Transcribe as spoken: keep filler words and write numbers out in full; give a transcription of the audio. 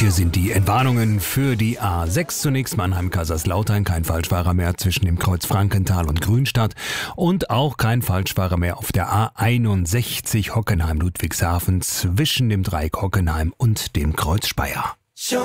Hier sind die Entwarnungen für die A sechs. Zunächst Mannheim-Kaiserslautern, kein Falschfahrer mehr zwischen dem Kreuz Frankenthal und Grünstadt und auch kein Falschfahrer mehr auf der A einundsechzig Hockenheim-Ludwigshafen zwischen dem Dreieck Hockenheim und dem Kreuz Speyer.